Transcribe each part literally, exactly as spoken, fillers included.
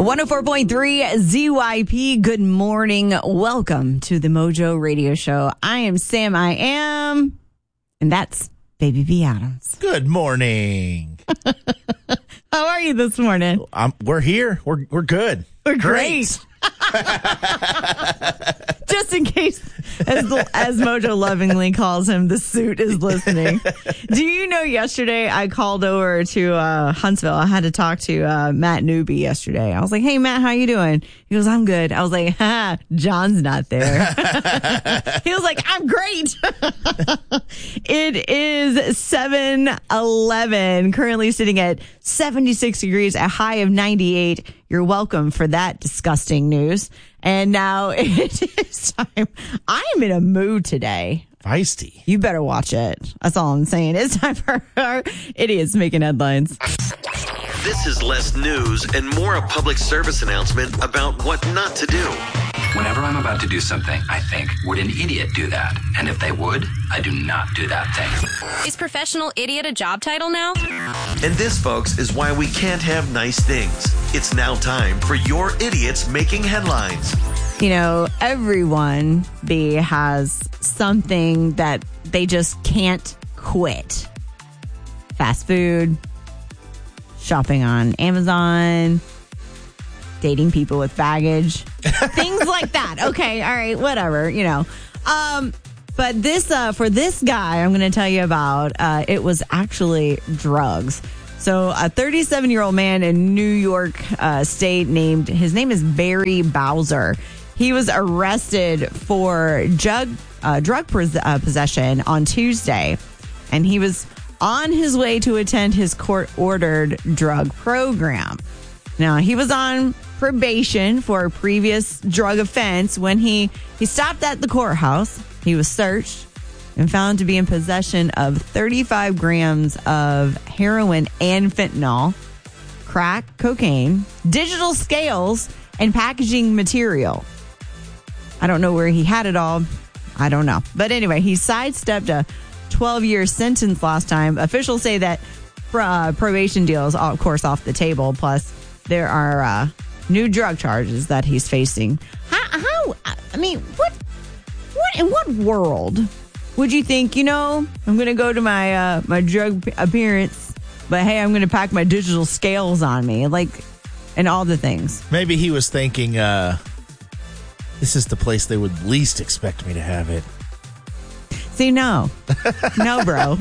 one oh four point three Z Y P. Good morning. Welcome to the Mojo Radio Show. I am Sam. I am. And that's Baby B. Adams. Good morning. How are you this morning? Um, we're here. We're we're good. We're great. great. Just in case, as, as Mojo lovingly calls him, the suit is listening. Do you know yesterday I called over to uh, Huntsville. I had to talk to uh, Matt Newby yesterday. I was like, hey, Matt, how you doing? He goes, I'm good. I was like, ha, John's not there. He was like, I'm great. It is seven eleven, currently sitting at seventy-six degrees, a high of ninety-eight. You're welcome for that disgusting news. And now it is time. I am in a mood today. Feisty. You better watch it. That's all I'm saying. It's time for our idiots making headlines. This is less news and more a public service announcement about what not to do. Whenever I'm about to do something, I think, would an idiot do that? And if they would, I do not do that thing. Is professional idiot a job title now? And this, folks, is why we can't have nice things. It's now time for your idiots making headlines. You know, everyone, B, has something that they just can't quit. Fast food, shopping on Amazon, dating people with baggage, things like that. Okay, all right, whatever, you know. Um, but this, uh, for this guy I'm going to tell you about, uh, it was actually drugs. So a thirty-seven-year-old man in New York uh, State named, his name is Barry Bowser. He was arrested for drug, uh, drug pos- uh, possession on Tuesday, and he was on his way to attend his court-ordered drug program. Now, he was on probation for a previous drug offense. When he, he stopped at the courthouse, he was searched and found to be in possession of thirty-five grams of heroin and fentanyl, crack cocaine, digital scales, and packaging material. I don't know where he had it all. I don't know. But anyway, he sidestepped a twelve-year sentence last time. Officials say that uh, probation deal is, of course, off the table. Plus, there are uh, new drug charges that he's facing. How, how? I mean, what? What in what world would you think? You know, I'm going to go to my uh, my drug appearance, but hey, I'm going to pack my digital scales on me, like, and all the things. Maybe he was thinking, uh, this is the place they would least expect me to have it. See, no, no, bro,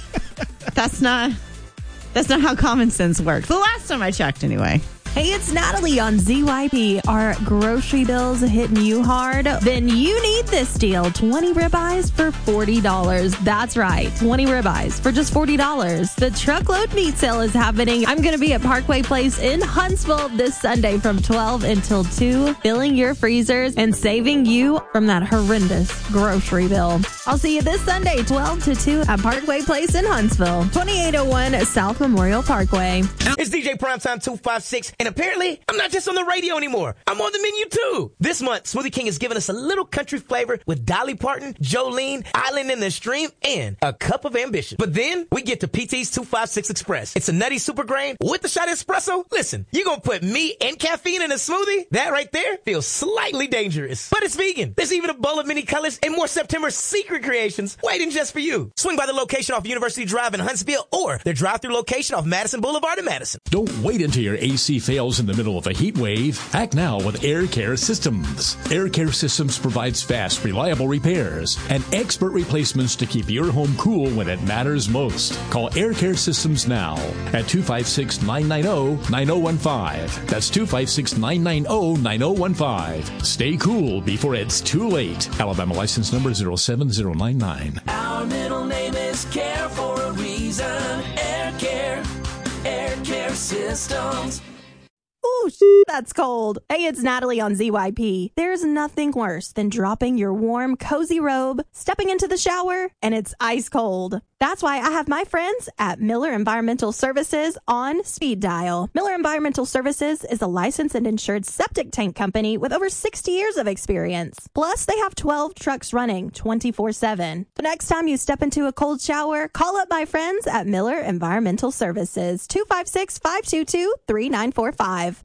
that's not that's not how common sense works. The last time I checked, anyway. Hey, it's Natalie on Z Y P. Are grocery bills hitting you hard? Then you need this deal. twenty ribeyes for forty dollars. That's right. twenty ribeyes for just forty dollars. The truckload meat sale is happening. I'm going to be at Parkway Place in Huntsville this Sunday from twelve until two, filling your freezers and saving you from that horrendous grocery bill. I'll see you this Sunday, twelve to two at Parkway Place in Huntsville, twenty-eight oh one South Memorial Parkway. It's D J Primetime two five six. And apparently, I'm not just on the radio anymore. I'm on the menu, too. This month, Smoothie King has given us a little country flavor with Dolly Parton, Jolene, Island in the Stream, and a cup of ambition. But then, we get to P T's two five six Express. It's a nutty super grain with the shot of espresso. Listen, you're going to put me and caffeine in a smoothie? That right there feels slightly dangerous. But it's vegan. There's even a bowl of mini colors and more September secret creations waiting just for you. Swing by the location off University Drive in Huntsville or their drive-thru location off Madison Boulevard in Madison. Don't wait until your A C fails in the middle of a heat wave. Act now with Air Care Systems. Air Care Systems provides fast, reliable repairs and expert replacements to keep your home cool when it matters most. Call Air Care Systems now at two five six, nine nine zero, nine zero one five. That's two five six, nine nine zero, nine zero one five. Stay cool before it's too late. Alabama license number zero seven zero nine nine. Our middle name is Care for a reason. Air Care. Air Care Systems. Ooh, that's cold. Hey, it's Natalie on Z Y P. There's nothing worse than dropping your warm, cozy robe, stepping into the shower, and it's ice cold. That's why I have my friends at Miller Environmental Services on speed dial. Miller Environmental Services is a licensed and insured septic tank company with over sixty years of experience. Plus, they have twelve trucks running twenty-four seven. The next time you step into a cold shower, call up my friends at Miller Environmental Services, two five six, five two two, three nine four five. Make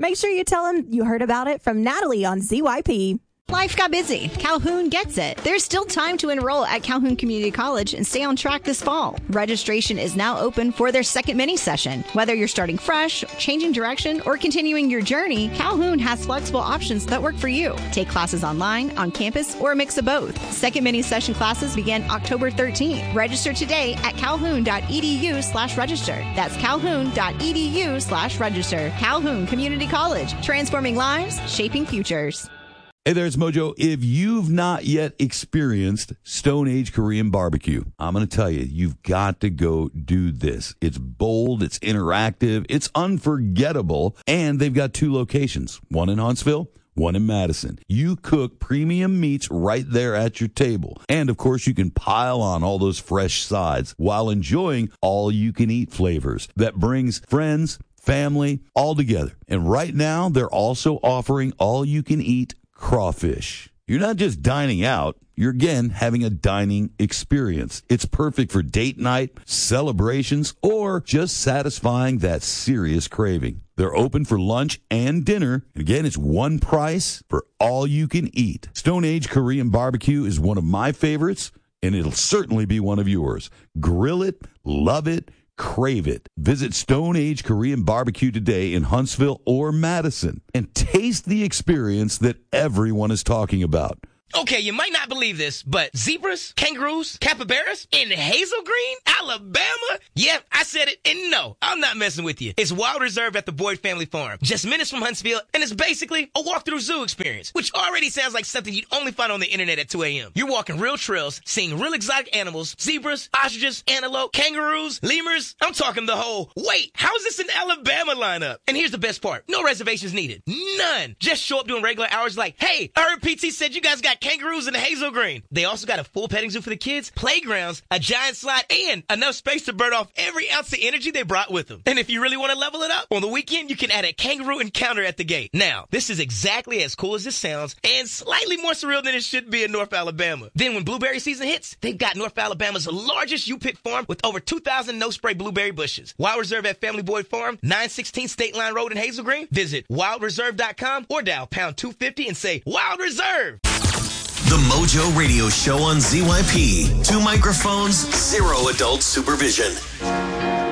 Make sure you tell them you heard about it from Natalie on Z Y P. Life got busy. Calhoun gets it. There's still time to enroll at Calhoun Community College and stay on track this fall. Registration is now open for their second mini session. Whether you're starting fresh, changing direction, or continuing your journey, Calhoun has flexible options that work for you. Take classes online, on campus, or a mix of both. Second mini session classes begin October thirteenth. Register today at calhoun.edu slash register. That's calhoun.edu slash register. Calhoun Community College. Transforming lives, shaping futures. Hey there, it's Mojo. If you've not yet experienced Stone Age Korean barbecue, I'm going to tell you, you've got to go do this. It's bold, it's interactive, it's unforgettable, and they've got two locations, one in Huntsville, one in Madison. You cook premium meats right there at your table. And, of course, you can pile on all those fresh sides while enjoying all-you-can-eat flavors that brings friends, family, all together. And right now, they're also offering all-you-can-eat crawfish. You're not just dining out, you're again having a dining experience. It's perfect for date night, celebrations, or just satisfying that serious craving. They're open for lunch and dinner. And again, it's one price for all you can eat. Stone Age Korean barbecue is one of my favorites, and it'll certainly be one of yours. Grill it, love it, crave it. Visit Stone Age Korean Barbecue today in Huntsville or Madison and taste the experience that everyone is talking about. Okay, you might not believe this, but zebras, kangaroos, capybaras in Hazel Green, Alabama? Yep, I said it, and no, I'm not messing with you. It's Wild Reserve at the Boyd Family Farm, just minutes from Huntsville, and it's basically a walk-through zoo experience, which already sounds like something you'd only find on the internet at two a.m. You're walking real trails, seeing real exotic animals, zebras, ostriches, antelope, kangaroos, lemurs. I'm talking the whole, wait, how is this an Alabama lineup? And here's the best part, no reservations needed, none. Just show up during regular hours like, hey, I heard P T said you guys got kangaroos in the Hazel Green. They also got a full petting zoo for the kids, playgrounds, a giant slide, and enough space to burn off every ounce of energy they brought with them. And if you really want to level it up, on the weekend, you can add a kangaroo encounter at the gate. Now, this is exactly as cool as this sounds and slightly more surreal than it should be in North Alabama. Then when blueberry season hits, they've got North Alabama's largest U-pick farm with over two thousand no-spray blueberry bushes. Wild Reserve at Family Boyd Farm, nine sixteen State Line Road in Hazel Green. Visit wild reserve dot com or dial pound two fifty and say Wild Reserve. The Mojo Radio Show on Z Y P. Two microphones, zero adult supervision.